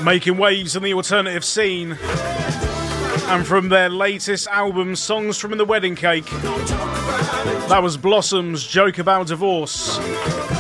Making waves in the alternative scene. And from their latest album, Songs from the Wedding Cake, that was Blossom's Joke About Divorce.